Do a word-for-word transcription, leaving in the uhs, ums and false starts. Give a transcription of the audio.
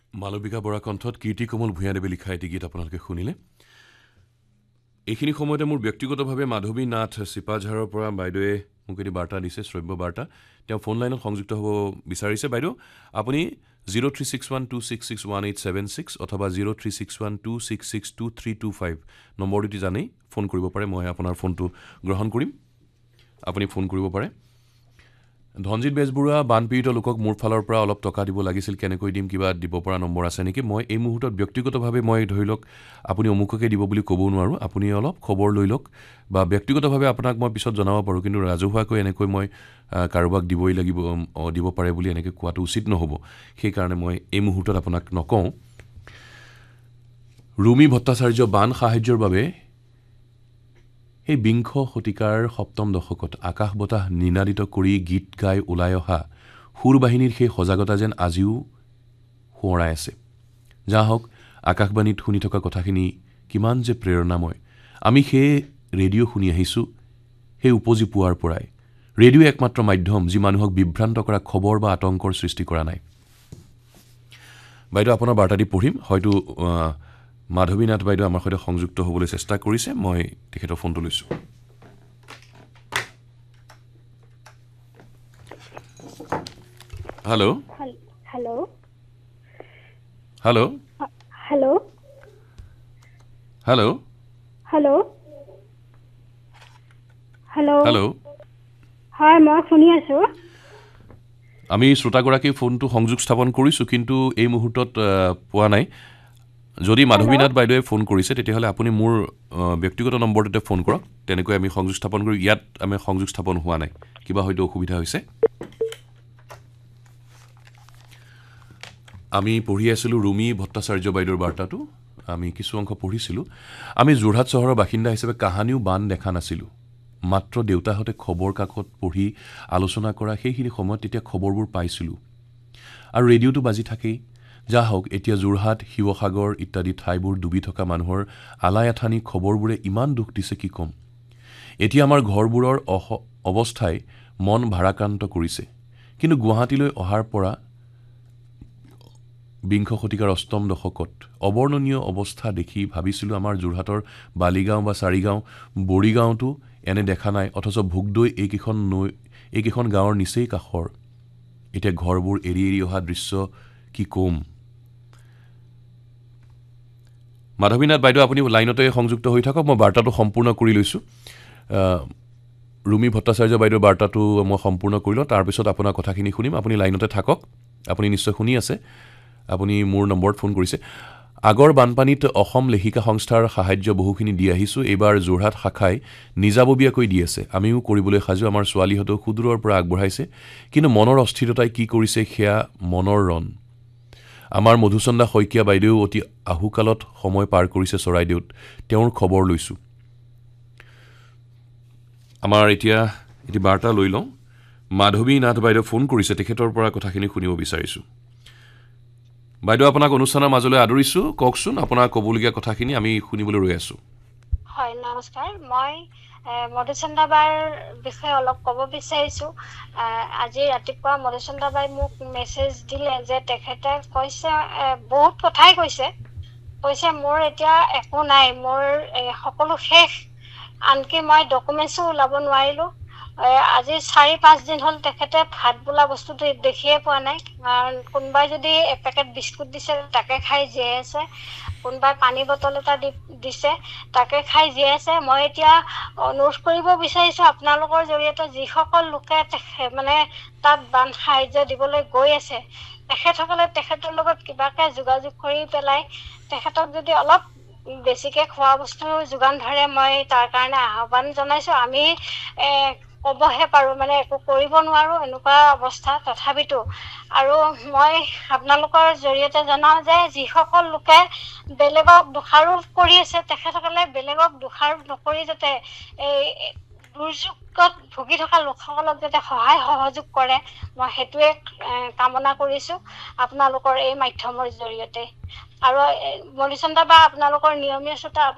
মালবিকা বৰা কণ্ঠত কীৰ্তি কমল ভূঞাদেৱে লিখা এটি গীত আপোনালোকে শুনিলে। এইখিনি সময়তে মোৰ ব্যক্তিগতভাৱে মাধৱী নাথ চিপাঝাৰৰ পৰা বাইদেৱে মোক এটি বাৰ্তা দিছে, শ্ৰব্য বাৰ্তা। তেওঁ ফোন লাইনত সংযুক্ত হ'ব বিচাৰিছে। বাইদেউ আপুনি zero' three six one two six six one eight seven six অথবা zero' three six one two six six two three two five number দুটি জানেই, ফোন কৰিব পাৰে। মই আপোনাৰ ফোনটো গ্ৰহণ কৰিম, আপুনি ফোন কৰিব পাৰে। ধনজিৎ বেজবৰুৱা, বানপীড়িত লোকক মোৰ ফালৰ পৰা অলপ টকা দিব লাগিছিল, কেনেকৈ দিম, কিবা দিব পৰা নম্বৰ আছে নেকি? মই এই মুহূৰ্তত ব্যক্তিগতভাৱে মই ধৰি লওক আপুনি অমুককে দিব বুলি ক'ব নোৱাৰোঁ। আপুনি অলপ খবৰ লৈ লওক, বা ব্যক্তিগতভাৱে আপোনাক মই পিছত জনাব পাৰোঁ, কিন্তু ৰাজহুৱাকৈ এনেকৈ মই কাৰোবাক দিবই লাগিব, দিব পাৰে বুলি এনেকৈ কোৱাটো উচিত নহ'ব। সেইকাৰণে মই এই মুহূৰ্তত আপোনাক নকওঁ। ৰুমি ভট্টাচাৰ্য, বান সাহায্যৰ বাবে সেই বিংশ শতিকাৰ সপ্তম দশকত আকাশ বতাহ নিনাদিত কৰি গীত গাই ওলাই অহা সুৰবাহিনীৰ সেই সজাগতা যেন আজিও সোঁৱৰাই আছে। যা হওক, আকাশবাণীত শুনি থকা কথাখিনি কিমান যে প্ৰেৰণাময়। আমি সেই ৰেডিঅ' শুনি আহিছোঁ সেই উপজি পোৱাৰ পৰাই। ৰেডিঅ' একমাত্ৰ মাধ্যম যি মানুহক বিভ্ৰান্ত কৰা খবৰ বা আতংকৰ সৃষ্টি কৰা নাই। বাইদেউ, আপোনাৰ বাৰ্তাটি পঢ়িম। হয়তো মাধৱী নাথ বাইদেউ আমাৰ সৈতে সংযুক্ত হ'বলৈ চেষ্টা কৰিছে। মই তেখেতৰ ফোনটো লৈছোঁ। Hello' hello' hello' hello' hello' hello' hello' hello' হয়, মই শুনি আছোঁ। আমি শ্ৰোতাগৰাকীৰ ফোনটো সংযোগ স্থাপন কৰিছোঁ, কিন্তু এই মুহূৰ্তত পোৱা নাই। যদি মাধৱী নাথ বাইদেৱে ফোন কৰিছে তেতিয়াহ'লে আপুনি মোৰ ব্যক্তিগত নম্বৰটোতে ফোন কৰক। তেনেকৈ আমি সংযোগ স্থাপন কৰি, ইয়াত আমি সংযোগ স্থাপন হোৱা নাই, কিবা হয়তো অসুবিধা হৈছে। আমি পঢ়ি আছিলোঁ ৰুমি ভট্টাচাৰ্য বাইদেউৰ বাৰ্তাটো, আমি কিছু অংশ পঢ়িছিলোঁ। আমি যোৰহাট চহৰৰ বাসিন্দা হিচাপে কাহানিও বান দেখা নাছিলোঁ। মাত্ৰ দেউতাহঁতে খবৰ কাকত পঢ়ি আলোচনা কৰা সেইখিনি সময়ত তেতিয়া খবৰবোৰ পাইছিলোঁ, আৰু ৰেডিঅ'টো বাজি থাকেই। যা হওক, এতিয়া যোৰহাট, শিৱসাগৰ ইত্যাদি ঠাইবোৰ ডুবি থকা মানুহৰ আলাই আথানি খবৰবোৰে ইমান দুখ দিছে, কি ক'ম। এতিয়া আমাৰ ঘৰবোৰৰ অহ অৱস্থাই মন ভাৰাক্ৰান্ত কৰিছে। কিন্তু গুৱাহাটীলৈ অহাৰ পৰা বিংশ শতিকাৰ অষ্টম দশকত অৱৰ্ণনীয় অৱস্থা দেখি ভাবিছিলোঁ আমাৰ যোৰহাটৰ বালিগাঁও বা চাৰিগাঁও, বৰিগাঁওতো এনে দেখা নাই, অথচ ভোগদৈ এইকেইখন নৈ এইকেইখন গাঁৱৰ নিচেই কাষৰ। এতিয়া ঘৰবোৰ এৰি এৰি অহা দৃশ্য কি ক'ম। মাধৱী নাথ বাইদেউ, আপুনি লাইনতে সংযুক্ত হৈ থাকক, মই বাৰ্তাটো সম্পূৰ্ণ কৰি লৈছোঁ। ৰুমি ভট্টাচাৰ্য বাইদেউৰ বাৰ্তাটো মই সম্পূৰ্ণ কৰি লওঁ, তাৰপিছত আপোনাৰ কথাখিনি শুনিম। আপুনি লাইনতে থাকক, আপুনি নিশ্চয় শুনি আছে। আপুনি মোৰ নম্বৰত ফোন কৰিছে। আগৰ বানপানীত অসম লেখিকা সংস্থাৰ সাহায্য বহুখিনি দি আহিছোঁ। এইবাৰ যোৰহাট শাখাই নিজাববীয়াকৈ দি আছে। আমিও কৰিবলৈ সাজু। আমাৰ ছোৱালীহঁতেও সুদূৰৰ পৰা আগবঢ়াইছে, কিন্তু মনৰ অস্থিৰতাই কি কৰিছে সেয়া মনৰ ৰণ। আমাৰ মধুচন্দা শইকীয়া বাইদেউ অতি আহুকালত সময় পাৰ কৰিছে চৰাইদেউত, তেওঁৰ খবৰ লৈছোঁ। আমাৰ এতিয়া এটি বাৰ্তা লৈ লওঁ। মাধৱী নাথ বাইদেউ ফোন কৰিছে, তেখেতৰ পৰা কথাখিনি শুনিব বিচাৰিছোঁ। বাইদেউ, আপোনাক অনুষ্ঠানৰ মাজলৈ আদৰিছোঁ। কওকচোন আপোনাৰ ক'বলগীয়া কথাখিনি, আমি শুনিবলৈ ৰৈ আছোঁ। হয়, নমস্কাৰ। মই মধুচন্দা বাৰ বিষয়ে অলপ ক'ব বিচাৰিছোঁ। আজি ৰাতিপুৱা মধুচন্দা বাই মোক মেছেজ দিলে যে তেখেতে কৈছে, বহুত কথাই কৈছে কৈছে মোৰ এতিয়া একো নাই, মোৰ সকলো শেষ, আনকি মই ডকুমেণ্টছো ওলাব নোৱাৰিলোঁ। আজি চাৰি পাঁচ দিন হ'ল তেখেতে ভাত বোলা বস্তুটো দেখিয়ে পোৱা নাই। কোনোবাই যদি এপেকেট বিস্কুট দিছে তাকে খাই জীয়াই আছে, কোনোবাই পানী বটল এটা দি দিছে তাকে খাই জীয়াই আছে। মই এতিয়া অনুৰোধ কৰিব বিচাৰিছোঁ আপোনালোকৰ জৰিয়তে, যিসকল লোকে মানে তাত বান সাহায্য দিবলৈ গৈ আছে, তেখেতসকলে তেখেতৰ লগত কিবাকে যোগাযোগ কৰি পেলাই তেখেতক যদি অলপ বেছিকে খোৱা বস্তু যোগান ধৰে, মই তাৰ কাৰণে আহ্বান জনাইছোঁ। আমি এ ক'বহে পাৰোঁ, মানে একো কৰিব নোৱাৰোঁ এনেকুৱা অৱস্থা। তথাপিতো আৰু মই আপোনালোকৰ জৰিয়তে জনাওঁ যে যিসকল লোকে বেলেগক দোষাৰোপ কৰি আছে, তেখেতসকলে বেলেগক দোষাৰোপ নকৰি যাতে এই দুৰ্যোগত ভুগি থকা লোকসকলক যাতে সহায় সহযোগ কৰে, মই সেইটোৱে কামনা কৰিছোঁ আপোনালোকৰ এই মাধ্যমৰ জৰিয়তে। আৰু মধুচন্দা বা আপোনালোকৰ নিয়মীয়া শ্ৰোতা